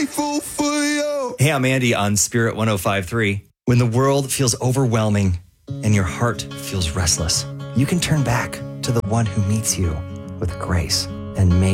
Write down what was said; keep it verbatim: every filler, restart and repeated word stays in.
grateful for you. Hey, I'm Andy on Spirit one oh five point three. When the world feels overwhelming and your heart feels restless, you can turn back to the one who meets you with grace and make